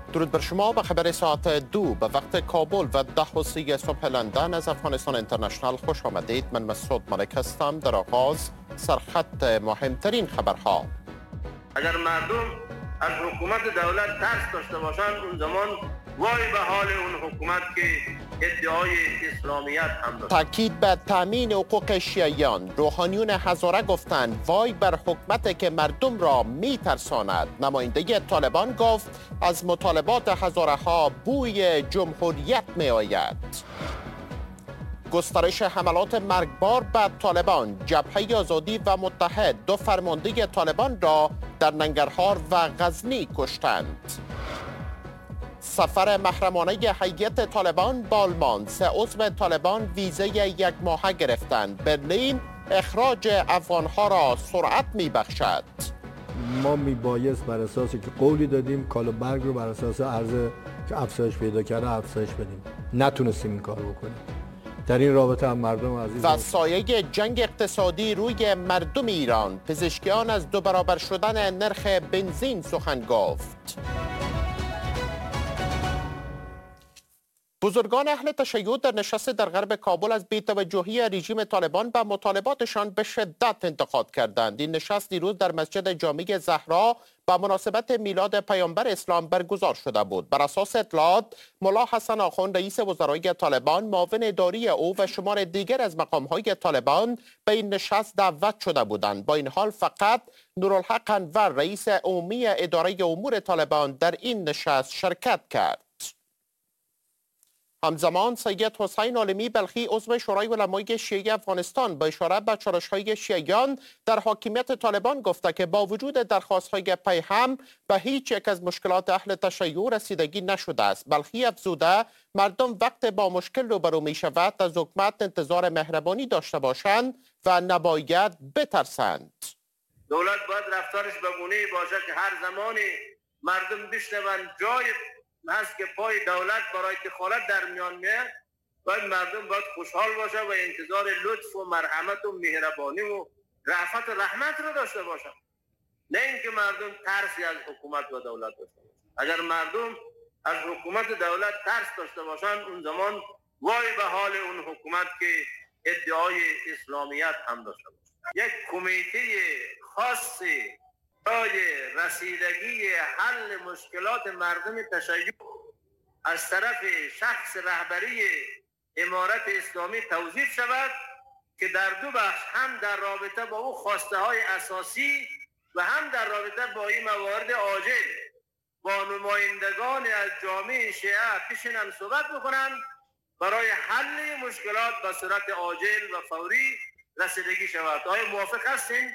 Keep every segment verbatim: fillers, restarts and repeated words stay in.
درود بر شما. به خبر ساعت دو به وقت کابل و ده و سی صبح لندن از افغانستان اینترنشنال خوش آمدید. من مسعود ملک هستم. در آغاز سرخط مهمترین خبرها. اگر مردم از حکومت دولت ترس داشته باشند، اون زمان وای به حال اون حکومت که ادعای اسلامیت هم داشت. تاکید به تامین حقوق شیعیان. روحانیون هزاره گفتند وای بر حکومت که مردم را میترساند. نماینده طالبان گفت از مطالبات هزاره ها بوی جمهوریت می آید. گسترش حملات مرگبار به طالبان. جبهه آزادی و متحد دو فرمانده طالبان را در ننگرهار و غزنی کشتند. سفر محرمانه هیئت طالبان به آلمان. سه عضو طالبان ویزه یک ماهه گرفتند. برلین اخراج افغانها را سرعت میبخشد. ما میبایست بر اساسی که قولی دادیم کالابرگ رو بر اساس عرض که افزایش پیدا کرده افزایش بدیم. نتونستیم این کارو بکنیم. در این رابطه هم مردم عزیز و سایه جنگ اقتصادی روی مردم ایران. پزشکیان از دو برابر شدن نرخ بنزین سخن گفت. بزرگان اهل تشیع در نشست در غرب کابل از بی‌توجهی رژیم طالبان به مطالباتشان به شدت انتقاد کردند. این نشست دیروز در مسجد جامع زهرا به مناسبت میلاد پیامبر اسلام برگزار شده بود. بر اساس اطلاعات ملا حسن آخوند رئیس وزرای طالبان، معاون اداری او و شمار دیگر از مقام‌های طالبان به این نشست دعوت شده بودند. با این حال فقط نورالحق انور رئیس عمومی اداره امور طالبان در این نشست شرکت کرد. همزمان سید حسین عالمی بلخی عضو شورای علمای شیعه افغانستان با اشاره به چالش‌های شیعیان در حاکمیت طالبان گفته که با وجود درخواست‌های پیهم به هیچ یک از مشکلات اهل تشیع رسیدگی نشده است. بلخی افزوده مردم وقت با مشکل روبرو می‌شود از حکومت انتظار مهربانی داشته باشند و نباید بترسند. دولت باید رفتارش به گونه‌ای باشه که هر زمانی مردم بشنوند جای هست که پای دولت برای دخالت در میان میاد، باید مردم باید خوشحال باشه و انتظار لطف و مرحمت و مهربانی و رأفت و رحمت رو داشته باشن، نه اینکه مردم ترسی از حکومت و دولت داشته باشن. اگر مردم از حکومت و دولت ترس داشته باشن، اون زمان وای به حال اون حکومت که ادعای اسلامیت هم داشته باشه. یک کمیته خاصی برای رسیدگی حل مشکلات مردم تشیع از طرف شخص رهبری امارت اسلامی توظیف شود که در دو بخش، هم در رابطه با او خواسته های اساسی و هم در رابطه با این موارد عاجل با نمایندگان از جامعه شیعه بشینن صحبت بکنن برای حل مشکلات به صورت عاجل و فوری رسیدگی شود. آیا موافق هستین؟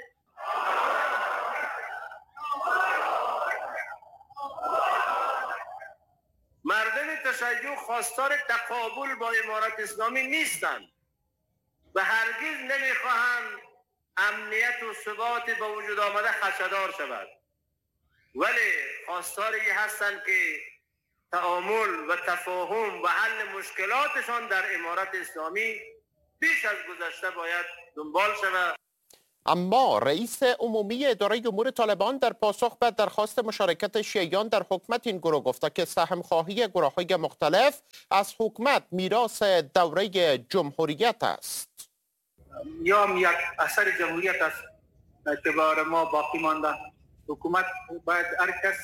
مردم تشیع خواستار تقابل با امارت اسلامی نیستند و هرگز نمیخواهند امنیت و ثبات به وجود آمده خدشه‌دار شود، ولی خواستاری هستند که تعامل و تفاهم و حل مشکلاتشان در امارت اسلامی بیش از گذشته باید دنبال شود. اما رئیس عمومی اداره امور طالبان در پاسخ به درخواست مشارکت شیعیان در حکومت این گروه گفته که سهمخواهی گروه‌های مختلف از حکومت میراث دوره جمهوریت است. یا یک اثر جمهوریت است که برای ما باقی مانده. حکومت باید هر کس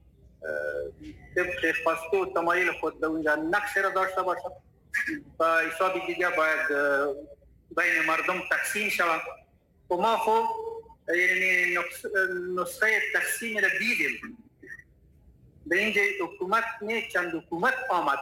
طبق خواسته و تمایل خود در اونجا نقش را داشته باشد و حساب دیگه باید بین مردم تقسیم شود. و ما خب یعنی نسخه تقسیم را دیدیم. به اینجا حکومت نه چند حکومت آمد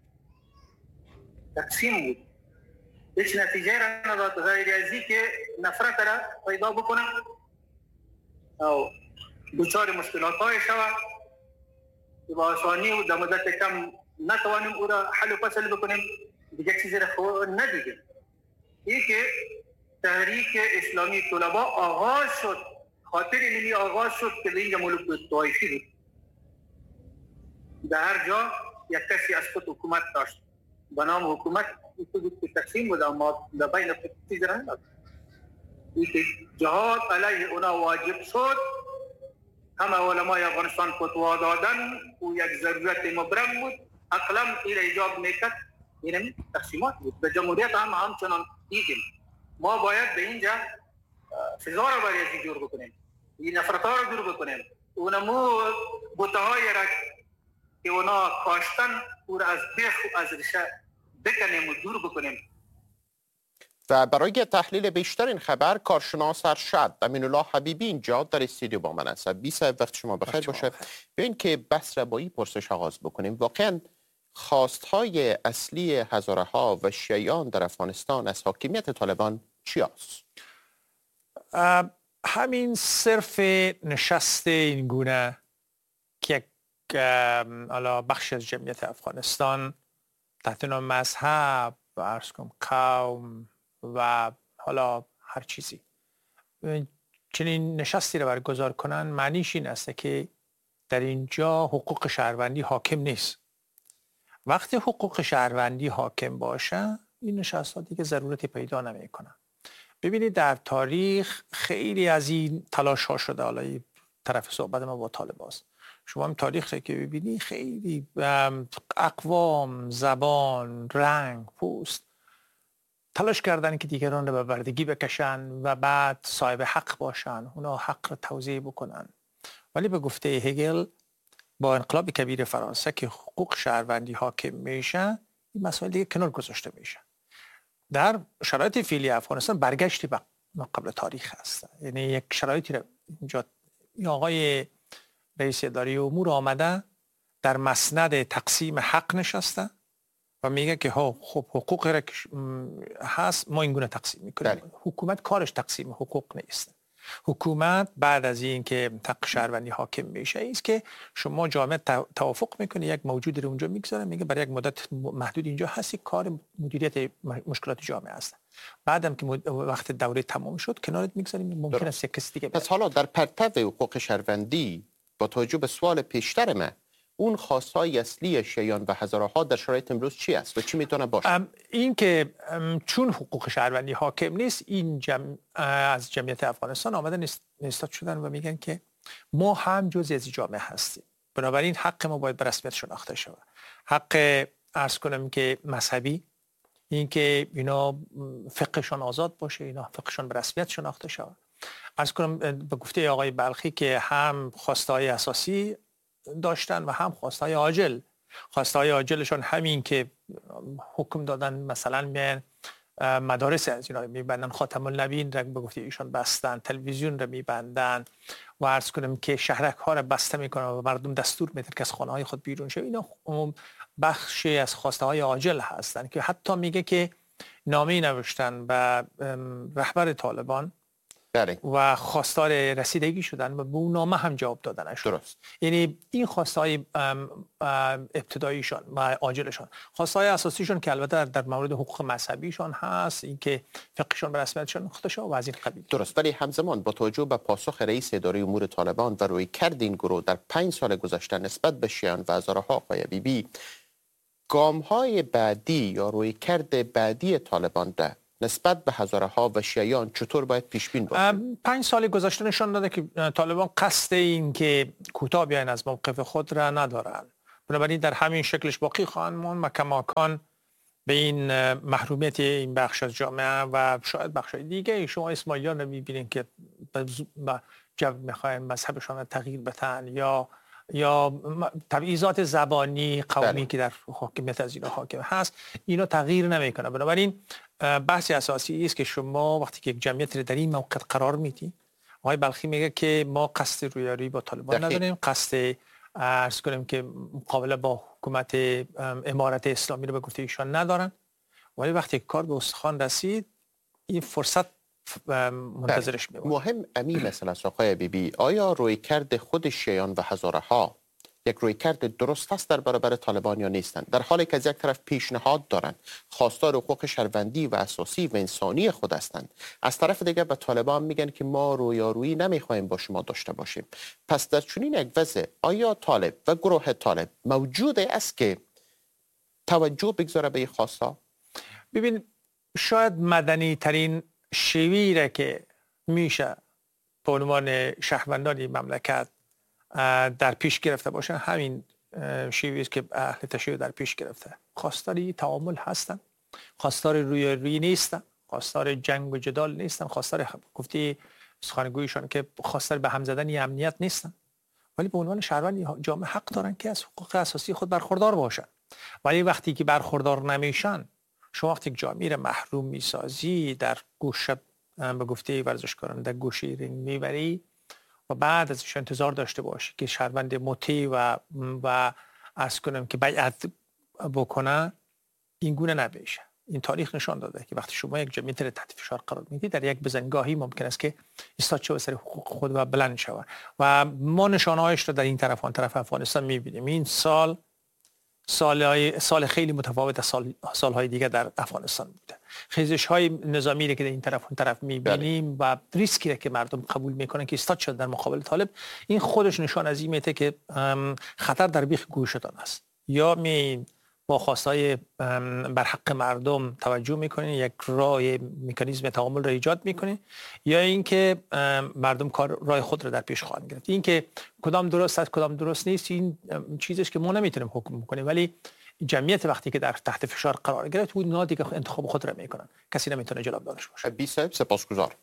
تقسیم بود، هیچ نتیجه را نداد غیر از این که نفرت را پیدا بکنه او دچار مشکلات های شود که با آسانی و در مدت کم نتوانیم او را حل و فصل بکنیم. دیگه چیزی را ندیدیم. این که تحریک اسلامی طلبا آغاز شد، خاطر اینمی آغاز شد که اینجا ملوک طایفی بود. در هر جا یک کسی از خود حکومت داشت به نام حکومت که تقسیم بود، اما در بین خود چیز را نداشت. این که جهاد علیه اونا واجب شد همه علمای افغانستان فتوا دادن و یک ضرورت مبرم بود، اقلم این ایجاب میکرد. این تقسیمات بود. به جمهوریت هم همچنان دیدیم. ما باید به اینجا فضا را باید جور بکنیم، این نفرت ها را دور بکنیم، اونمو بوته های را که اونا کاشتن او را از بیخ و از ریشه بکنیم و دور بکنیم. و برای تحلیل بیشتر این خبر کارشناس ارشد امین الله حبیبی اینجا در استودیو با من است. بی صاحب وقت شما بخیر باشه. ببین که بس را با این پرسش آغاز بکنیم، واقعا خواستهای اصلی هزاره ها و شیعیان در افغانستان از حاکمیت طالبان چی است؟ همین صرف نشست این گونه که حالا بخش از جمعیت افغانستان تحت نام مذهب و عرض کنم قوم و حالا هر چیزی چنین نشستی رو برگزار کنن، معنیش این است که در اینجا حقوق شهروندی حاکم نیست. وقتی حقوق شهروندی حاکم باشه این نشست ها دیگه ضرورتی پیدا نمی کنن. ببینید در تاریخ خیلی از این تلاش ها شده، حالا طرف صحبت ما با طالب است. شما هم تاریخ رو که ببینید خیلی اقوام، زبان، رنگ، پوست تلاش کردن که دیگران رو به بردگی بکشن و بعد صاحب حق باشن، اونا حق رو توزیع بکنن. ولی به گفته هگل با انقلاب کبیر فرانسه که حقوق شهروندی حاکم میشه، این مسائل دیگه کنار گذاشته میشه. در شرایط فعلی افغانستان برگشتی به قبل تاریخ هست. یعنی یک شرایطی رو اینجا آقای رئیس اداره امور آمده در مسند تقسیم حق نشسته و میگه که ها خب حقوق را هست ما اینگونه تقسیم میکنیم. حکومت کارش تقسیم حقوق نیست. حکومت بعد از این که حق شهروندی حاکم میشه است که شما جامعه توافق میکنه یک موجودی رو اونجا میگذاره، میگه برای یک مدت محدود اینجا هستی، کار مدیریت مشکلات جامعه است. بعدم که وقت دوره تمام شد کنارت میگذاریم، ممکن است یک کسی دیگه. پس حالا در پرتو حقوق شهروندی با توجه به سوال پیشتر من، اون خواستهای اصلی شیعیان و هزاره ها در شرایط امروز چی است و چی میتونه باشه؟ این که چون حقوق شهروندی حاکم نیست، این جمع از جمعیت افغانستان آمدن نستاد شدن و میگن که ما هم جزئی از جامعه هستیم، بنابراین حق ما باید به رسمیت شناخته شود. حق عرض کنم که مذهبی، این که اینا فقهشان آزاد باشه، اینا فقهشان به رسمیت شناخته شود. عرض کنم به گفته آقای بلخی که هم خواستهای اساسی داشتن و هم خواستهای عاجل. خواستهای عاجلشون همین که حکم دادن مثلا میان مدارس از اینا میبندن، خاتم النبیین را به گفته ایشان بستن، تلویزیون را میبندن و عرض کنم که شهرک ها را بسته میکنن و مردم دستور میدن که از خانه های خود بیرون شوند. اینا بخشی از خواسته های عاجل هستن که حتی میگه که نامه نوشتن به رهبر طالبان بله. و خواستار رسیدگی شدن و به اون نامه هم جواب دادن شد. درست. یعنی این خواستهای ابتداییشان و عاجلشان، خواستهای اساسیشون که البته در مورد حقوق مذهبیشان هست، این که فقهشان به رسمیت شناخته شد و از این قبیل. درست. ولی همزمان با توجه به پاسخ رئیس اداره امور طالبان و روی کرد این گروه در پنج سال گذشته نسبت به شیعیان و هزاره ها، آقای حبیبی، گام های بعدی یا روی کرد بعدی طالبان ده نسبت به هزاره ها و شیعیان چطور باید پیش بین باشه؟ پنج سال گذشته نشان داده که طالبان قصد این که کوتاه بیاین از موقف خود را ندارن، بنابراین در همین شکلش باقی خواهند ماند و کماکان به این محرومیت این بخش از جامعه و شاید بخشای دیگه. شما اسماعیلیان رو میبینید که با جو میخواین مذهبشان رو تغییر بدن یا یا تبعیضات زبانی قومی بله. که در حاکمیت از اینا حاکم هست، اینا تغییر نمیکنه. بنابراین بحث اساسی است که شما وقتی که یک جمعیت رو در این موقع قرار میدی، آقای بلخی میگه که ما قصد رویارویی با طالبان دقیق. نداریم، قصد عرض کنیم که مقابله با حکومت امارت اسلامی رو به گفته ایشان ندارن، ولی وقتی کار به استخوان رسید این فرصت منتظرش میمونه. مهم امی مثلا آقای حبیبی، آیا رویکرد خود شیعیان و هزاره ها یک رویکرد درست است در برابر طالبان یا نیستند؟ در حالی که از یک طرف پیشنهاد دارند، خواستار حقوق شهروندی و اساسی و انسانی خود هستند، از طرف دیگر به طالبان میگن که ما رویارویی نمیخوایم با شما داشته باشیم. پس در چنین یک وضع آیا طالب و گروه طالب موجود است که توجه بگذاره به این خواستا؟ ببین، شاید مدنی ترین شیوهی را که میشه به عنوان شهروندان مملکت در پیش گرفته باشن، همین شیوهی است که اهل تشیع در پیش گرفته. خواستار تعامل هستن، خواستار روی روی نیستن، خواستار جنگ و جدال نیستن، خواستار گفتی سخنگویشان که خواستار به هم زدن امنیت نیستن، ولی به عنوان شهروند جامعه حق دارن که از حقوق اساسی خود برخوردار باشن. ولی وقتی که برخوردار نمیشن، شما وقتی جامعه را محروم میسازی، در گوشه به گفته ورزشکاران در گوشه رینگ میبری و بعد ازش انتظار داشته باشی که شهروند مطیع و و عرض کنم که بیعت بکنه، این گونه نمیشه. این تاریخ نشان داده که وقتی شما یک جمعیت را تحت فشار قرار میدید، در یک بزنگاهی ممکن است که ایستاد شود سر حقوق خود و بلند شود و ما نشانه‌هایش را در این طرف و آن طرف افغانستان میبینیم. این سال سال سال خیلی متفاوت از سال سالهای دیگه در افغانستان بوده. خیزش های نظامی را که در این طرف و اون طرف میبینیم و ریسکی را که مردم قبول میکنن که ایستاد شد در مقابل طالب، این خودش نشان از این میده که خطر در بیخ گوشتان است. یا می با خواستای بر حق مردم توجه میکنین، یک راه مکانیزم تعامل را ایجاد میکنین، یا اینکه مردم کار راه خود را در پیش خواهند گرفت. اینکه کدام درست است کدام درست نیست، این چیزیست که ما نمیتونیم حکم بکنیم، ولی جمعیت وقتی که در تحت فشار قرار گرفت، اون اونا دیگه انتخاب خود را میکنن، کسی نمیتونه جلوگیرش باشه. بی صاحب سپاسگزار.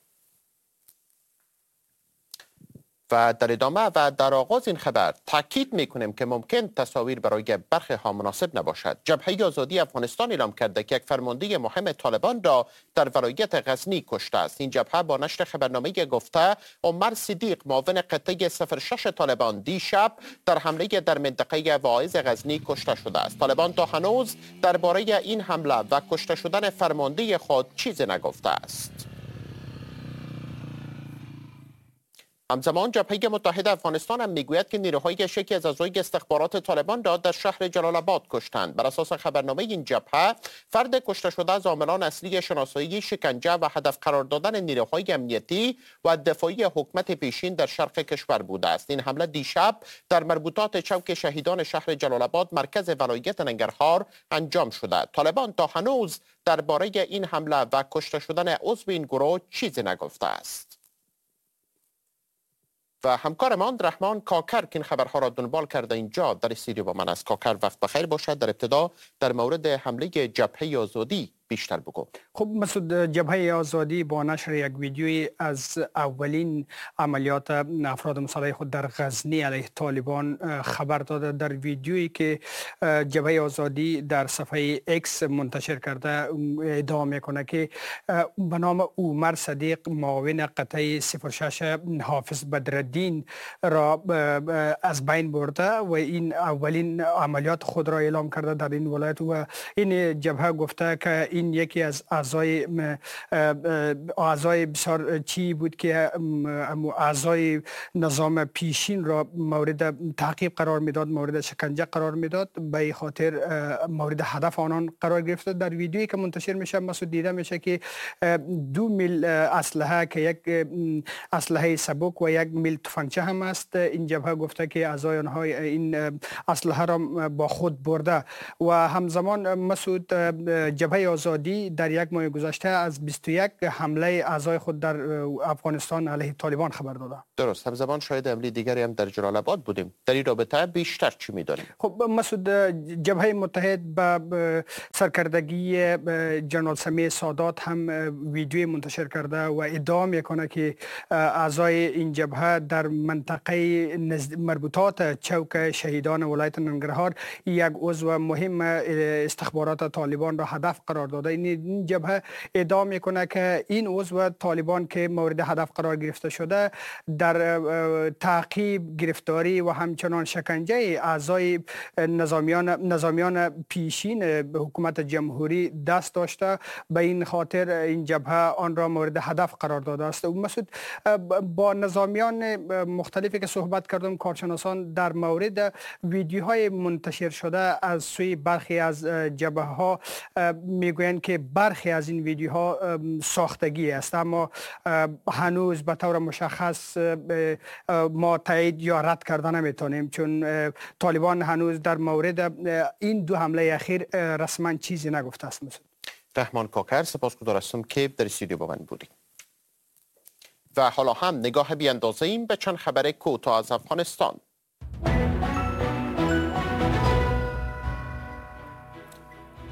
و در ادامه و در آغاز این خبر تاکید میکنیم که ممکن تصاویر برای برخی ها مناسب نباشد. جبهه آزادی افغانستان اعلام کرده که یک فرمانده مهم طالبان را در ولایت غزنی کشته است. این جبهه با نشر خبرنامه گفته عمر صدیق معاون قطعه صفر شش طالبان دیشب در حمله در منطقه واعظ غزنی کشته شده است. طالبان تا هنوز درباره این حمله و کشته شدن فرمانده خود چیزی نگفته است. همزمان جبهه متحد افغانستان هم میگوید که نیروهای یکی از اعضای استخبارات طالبان را در شهر جلال آباد کشتند. بر اساس خبرنامه این جبهه، فرد کشته شده از عاملان اصلی شناسایی، شکنجه و هدف قرار دادن نیروهای امنیتی و دفاعی حکومت پیشین در شرق کشور بوده است. این حمله دیشب در مربوطات چوک شهیدان شهر جلال آباد مرکز ولایت ننگرهار انجام شده. طالبان تا هنوز درباره این حمله و کشته شدن عضو این گروه چیزی نگفته است. و همکارمان رحمان کاکر که این خبرها را دنبال کرده اینجا در استودیو با من است. کاکر، وقت بخیر باشد. در ابتدا در مورد حمله جبهه آزادی بیشتر بگو. خب مسعود، جبهه آزادی با نشر یک ویدیوی از اولین عملیات افراد مسلح خود در غزنی علیه طالبان خبر داده. در ویدیویی که جبهه آزادی در صفحه ایکس منتشر کرده ادعا میکنه که به نام عمر صدیق معاون قطعه صفر شش حافظ بدرالدین را از بین برده و این اولین عملیات خود را اعلام کرده در این ولایت و این جبهه گفته که این یکی از اعضای اعضای بسیار چی بود که اعضای نظام پیشین را مورد تعقیب قرار میداد، مورد شکنجه قرار میداد، به خاطر مورد هدف آنان قرار گرفته. در ویدیویی که منتشر میشه مسعود دیده میشه که دو میل اسلحه که یک اسلحه سبک و یک میل تفنگچه هم است. این جبهه گفته که اعضای آنها این اسلحه را با خود برده و همزمان مسعود جبهه آزادی در یک ماه گذشته از بیست و یک حمله اعضای خود در افغانستان علیه طالبان خبر داده. درست. همزمان شاهد حمله دیگری هم در جلال آباد بودیم. در این رابطه بیشتر چی می‌دانیم؟ خب مسعود، جبهه متحد به سرکردگی جنرال سمیع سادات هم ویدیوی منتشر کرده و ادعا میکنه که اعضای این جبهه در منطقه مربوطات چوک شهیدان ولایت ننگرهار یک عضو مهم استخبارات طالبان را هدف قرار داده. این جبهه ادعا میکنه که این عضو طالبان که مورد هدف قرار گرفته شده در تعقیب، گرفتاری و همچنان شکنجه اعضای نظامیان نظامیان پیشین حکومت جمهوری دست داشته. به این خاطر این جبهه آن را مورد هدف قرار داده است. مسعود، با نظامیان مختلفی که صحبت کردم، کارشناسان در مورد ویدیوهای منتشر شده از سوی برخی از جبهه ها میگویند که برخی از این ویدیوها ساختگی است، اما هنوز به طور مشخص ما تایید یا رد کردن نمیتونیم، چون طالبان هنوز در مورد این دو حمله اخیر رسما چیزی نگفته است. مسعود. رحمان کاکر، سپاسگزار هستم که در استودیو با من بودیم. و حالا هم نگاه بیاندازیم به چند خبر کوتاه از افغانستان.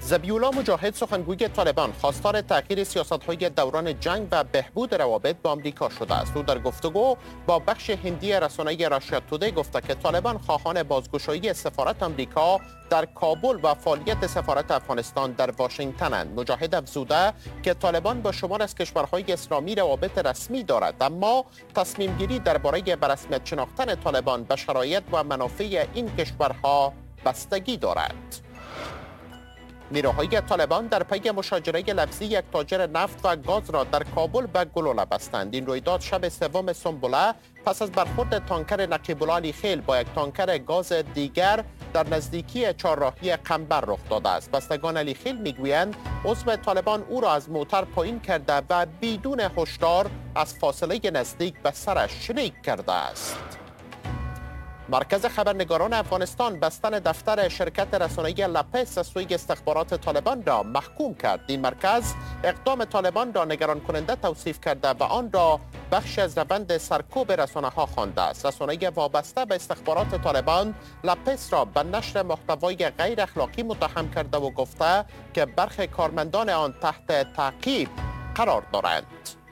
ذبیح‌الله مجاهد سخنگوی طالبان خواستار تغییر سیاست‌های دوران جنگ و بهبود روابط با آمریکا شده است. او در گفتگو با بخش هندی رسانه راشیا تودی گفته که طالبان خواهان بازگشایی سفارت آمریکا در کابل و فعالیت سفارت افغانستان در واشنگتنند. مجاهد افزوده که طالبان با شمار از کشورهای اسلامی روابط رسمی دارد، اما تصمیم گیری درباره به رسمیت شناختن طالبان به شرایط و منافع این کشورها بستگی دارد. نیروهای طالبان در پی مشاجره لفظی یک تاجر نفت و گاز را در کابل به گلوله بستند. این رویداد شب سوم سنبله پس از برخورد تانکر نقیب الله علی خیل با یک تانکر گاز دیگر در نزدیکی چهارراهی قنبر رخ داده است. بستگان علی خیل میگویند عضو طالبان او را از موتر پایین کرده و بدون هشدار از فاصله نزدیک به سرش شلیک کرده است. مرکز خبرنگاران افغانستان بستن دفتر شرکت رسانه‌ای لپس از سوی استخبارات طالبان را محکوم کرد. این مرکز اقدام طالبان را نگران کننده توصیف کرده و آن را بخش از روند سرکوب رسانه‌ها خوانده است. رسانه وابسته به استخبارات طالبان لپس را به نشر محتوای غیر اخلاقی متهم کرده و گفته که برخی کارمندان آن تحت تعقیب قرار دارند.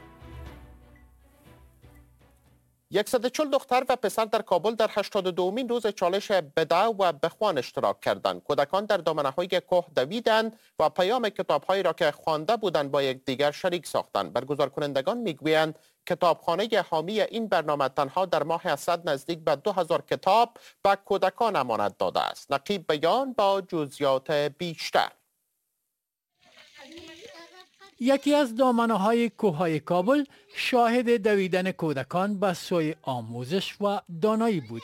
صد و چهل دختر و پسر در کابل در هشتاد و دومین روز چالش بدع و بخوان اشتراک کردند. کودکان در دامنه‌های کوه دویدند و پیام کتاب‌هایی را که خوانده بودند با یکدیگر شریک ساختند. برگزار کنندگان میگویند کتابخانه حامی این برنامه تنها در ماه اسد نزدیک به دو هزار کتاب به کودکان امانت داده است. نقیب بیان با جزئیات بیشتر. یکی از دامنه‌های کوههای کابل شاهد دویدن کودکان به سوی آموزش و دانایی بود.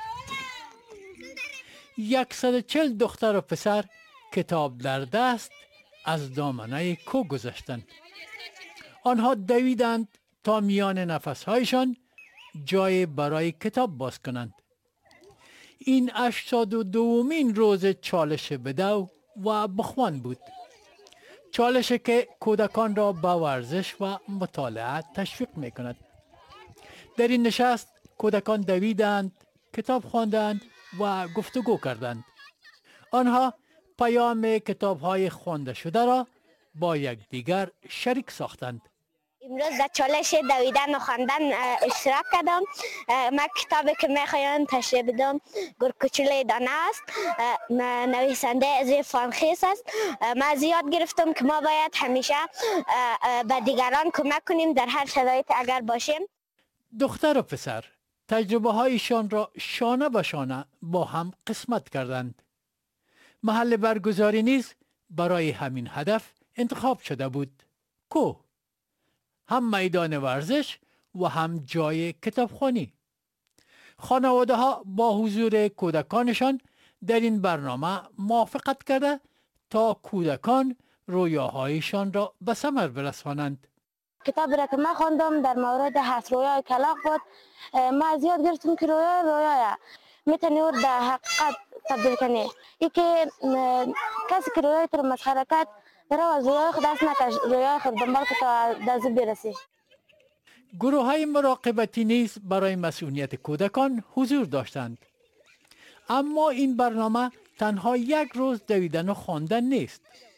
صد و چهل دختر و پسر کتاب در دست از دامنه کوه گذشتند. آنها دویدند تا میان نفسهایشان جای برای کتاب باز کنند. این هشتاد و دومین روز چالش بدو و بخوان بود. چالشی که کودکان را به ورزش و مطالعه تشویق می کند. در این نشست کودکان دویدند، کتاب خواندند و گفتگو کردند. آنها پیام کتاب‌های خوانده شده را با یکدیگر شریک ساختند. امروز در چالش دویدن و خواندن اشتراک کردم. من کتابی که میخوایم تشریح بدم گرکوچوله دانه است. نویسنده از فانخیس است. من زیاد گرفتم که ما باید همیشه به دیگران کمک کنیم در هر شرایط اگر باشیم. دختر و پسر تجربه هایشان را شانه به شانه با هم قسمت کردند. محل برگزاری نیز برای همین هدف انتخاب شده بود. کوه، هم میدان ورزش و هم جای کتابخوانی. خانواده ها با حضور کودکانشان در این برنامه موافقت کرده تا کودکان رویاهایشان را به ثمر برسانند. کتابی را که من خواندم در مورد هفت رویای کلاغ بود. من زیاد گرفتم که رویا رویاه میتونی او در حقیقت تبدیل کنی. یکی کسی که رویای تو مسخره کرد در از رویای خود دست نکش، رویای خود دنبال که تا دزد برسی. گروه های مراقبتی نیز برای مسئولیت کودکان حضور داشتند. اما این برنامه تنها یک روز دویدن و خواندن نیست.